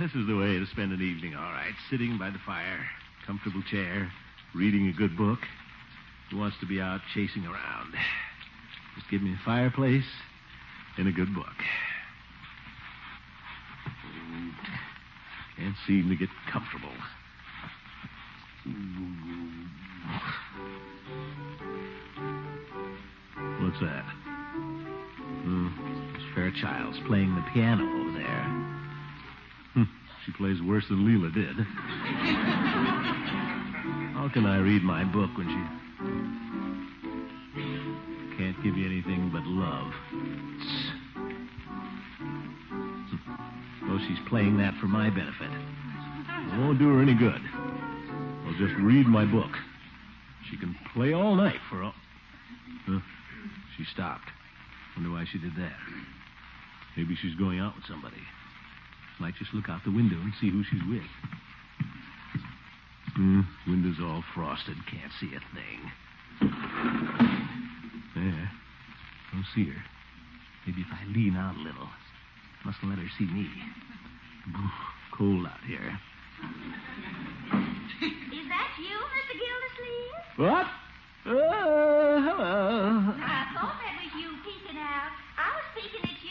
this is the way to spend an evening, all right. Sitting by the fire, comfortable chair, reading a good book. Who wants to be out chasing around? Just give me a fireplace and a good book. Can't seem to get comfortable. What's that? Miss Fairchild's playing the piano over there. She plays worse than Leela did. How can I read my book when she can't give you anything but love? Oh, she's playing that for my benefit. It won't do her any good. I'll just read my book. She can play all night for all... She stopped. Wonder why she did that. Maybe she's going out with somebody. Might just look out the window and see who she's with. Window's all frosted. Can't see a thing. There. Don't see her. Maybe if I lean out a little. Mustn't let her see me. Cold out here. Is that you, Mr. Gildersleeve? What? Hello. I thought that was you peeking out. I was peeking at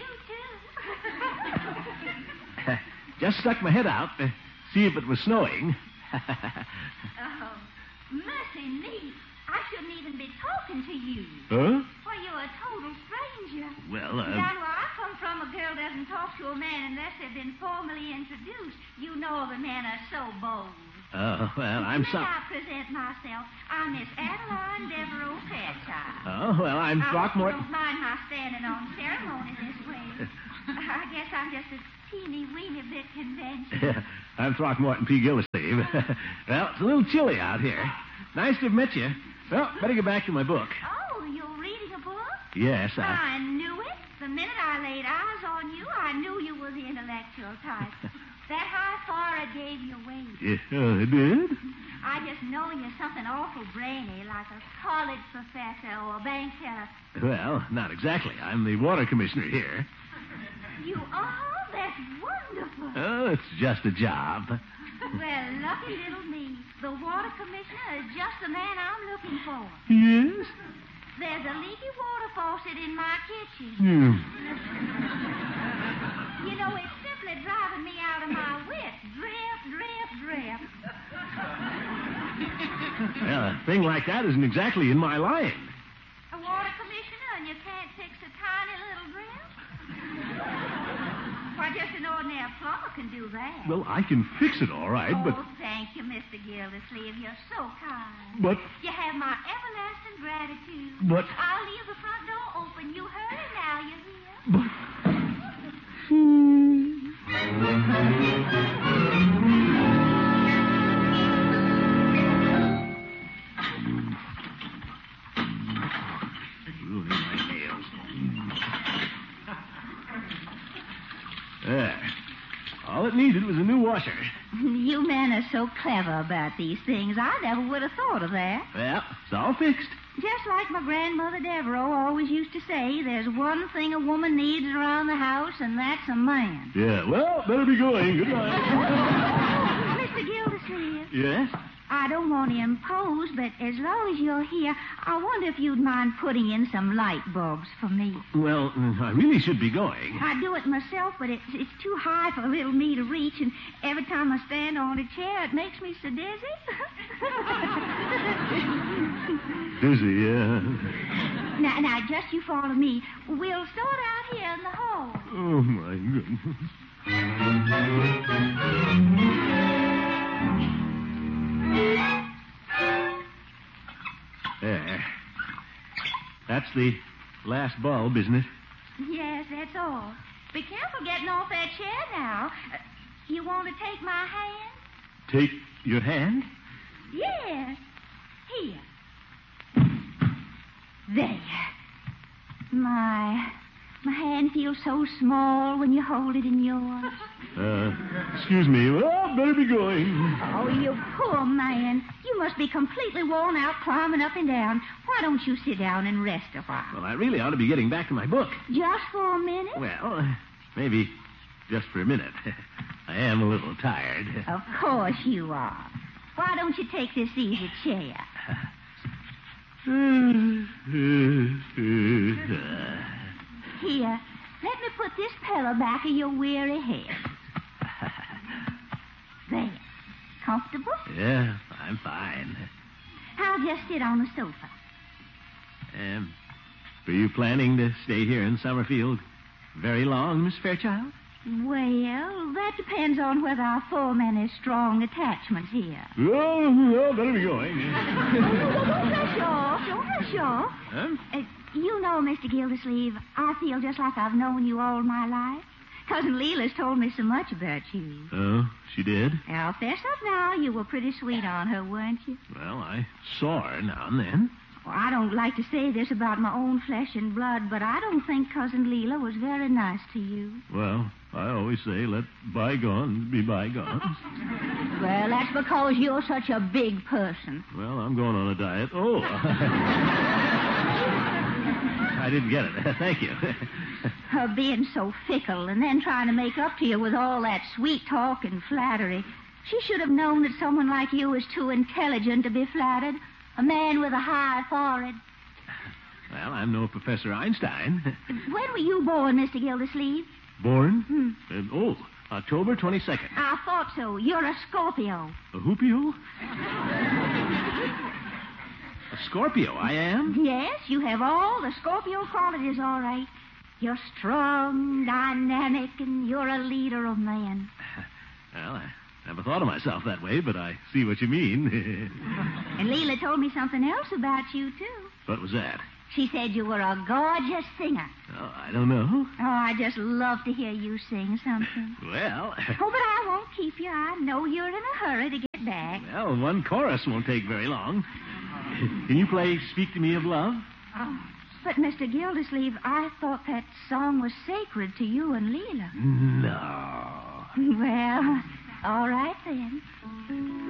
you, too. Just stuck my head out to see if it was snowing. Oh, mercy me. I shouldn't even be talking to you. Huh? Why, you're a total stranger. Well, Down where I come from, a girl doesn't talk to a man unless they've been formally introduced. You know the men are so bold. Oh, well, I'm sorry. May I present myself? I'm Miss Adeline Devereaux Fairchild. Oh, well, I'm Throckmorton. Don't mind my standing on ceremony this way. I guess I'm just a teeny-weeny bit conventional. I'm Throckmorton P. Gildersleeve. Well, it's a little chilly out here. Nice to have met you. Well, better get back to my book. Oh, you're reading a book? Yes, I knew it. The minute I laid eyes on you, I knew you were the intellectual type. That high forehead gave you away. Yeah, it did? I just know you're something awful brainy, like a college professor or a bank teller. Well, not exactly. I'm the water commissioner here. You are? That's wonderful. Oh, it's just a job. Well, lucky little me. The water commissioner is just the man I'm looking for. Yes? There's a leaky water faucet in my kitchen. You know, it's simply driving me out of my wits. Drip, drip, drip. Well, a thing like that isn't exactly in my line. A water commissioner and you can't fix a tiny little drip? Why, just an ordinary plumber can do that. Well, I can fix it all right, but... Oh, thank you, Mr. Gildersleeve. You're so kind. But... You have my everlasting gratitude. But... I'll leave the front door open. You hurry now, you hear? But... Ruining my nails. There. All it needed was a new washer. You men are so clever about these things. I never would have thought of that. Well, it's all fixed. Just like my grandmother Devereaux always used to say, there's one thing a woman needs around the house, and that's a man. Yeah, well, better be going. Good night. Mr. Gildersleeve. Yes? I don't want to impose, but as long as you're here, I wonder if you'd mind putting in some light bulbs for me. Well, I really should be going. I do it myself, but it's too high for little me to reach, and every time I stand on a chair, it makes me so dizzy. Dizzy, yeah. Now, just you follow me. We'll start out here in the hall. Oh, my goodness. There. That's the last bulb, isn't it? Yes, that's all. Be careful getting off that chair now. You want to take my hand? Take your hand? Yes. Here. There. My hand feels so small when you hold it in yours. Excuse me. Well, better be going. Oh, you poor man. You must be completely worn out climbing up and down. Why don't you sit down and rest a while? Well, I really ought to be getting back to my book. Just for a minute? Well, maybe just for a minute. I am a little tired. Of course you are. Why don't you take this easy chair? Here, let me put this pillow back of your weary head. There. Comfortable? Yeah, I'm fine. I'll just sit on the sofa. Were you planning to stay here in Summerfield very long, Miss Fairchild? Well, that depends on whether I form any strong attachments here. Oh, better be going. Don't rush off. Don't rush off. Huh? You know, Mr. Gildersleeve, I feel just like I've known you all my life. Cousin Leila's told me so much about you. Oh, she did? I'll fess up now. You were pretty sweet on her, weren't you? Well, I saw her now and then. Well, I don't like to say this about my own flesh and blood, but I don't think Cousin Leila was very nice to you. Well, I always say let bygones be bygones. Well, that's because you're such a big person. Well, I'm going on a diet. Oh. I didn't get it. Thank you. Her being so fickle and then trying to make up to you with all that sweet talk and flattery. She should have known that someone like you is too intelligent to be flattered. A man with a high forehead. Well, I'm no Professor Einstein. When were you born, Mr. Gildersleeve? Born? October 22nd. I thought so. You're a Scorpio. A hoopio? A Scorpio, I am? Yes, you have all the Scorpio qualities, all right. You're strong, dynamic, and you're a leader of men. Well, I never thought of myself that way, but I see what you mean. And Leila told me something else about you, too. What was that? She said you were a gorgeous singer. Oh, I don't know. Oh, I just love to hear you sing something. Well... Oh, but I won't keep you. I know you're in a hurry to get back. Well, one chorus won't take very long. Can you play Speak to Me of Love? Oh, but Mr. Gildersleeve, I thought that song was sacred to you and Leila. No. Well, all right then.